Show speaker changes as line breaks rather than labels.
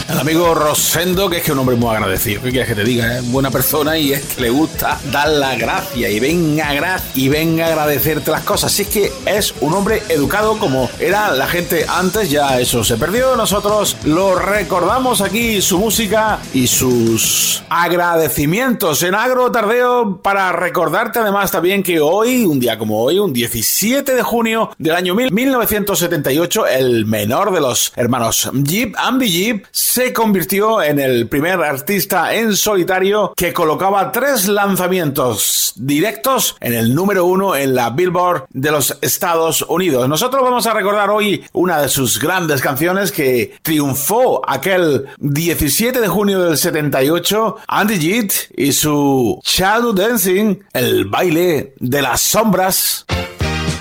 El amigo Rosendo, que es que es un hombre muy agradecido. ¿Qué quieres que te diga? Es buena persona y es que le gusta dar la gracia y venga a agradecerte las cosas. Si es que es un hombre educado como era la gente antes, ya eso se perdió. Nosotros lo recordamos aquí, su música y sus agradecimientos en Agro Tardeo, para recordarte además también que hoy, un día como hoy, un 17 de junio del año 1978, el menor de los hermanos Gibb, Andy Gibb, se convirtió en el primer artista en solitario que colocaba 3 lanzamientos directos en el número 1 en la Billboard de los Estados Unidos. Nosotros vamos a recordar hoy una de sus grandes canciones que triunfó aquel 17 de junio del 78, Andy Gibb y su Shadow Dancing, el baile de las sombras.